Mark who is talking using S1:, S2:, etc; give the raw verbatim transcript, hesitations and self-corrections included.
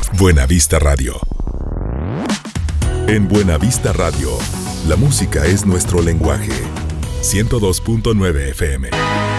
S1: Buenavista Radio. En Buenavista Radio, la música es nuestro lenguaje. ciento dos punto nueve F M.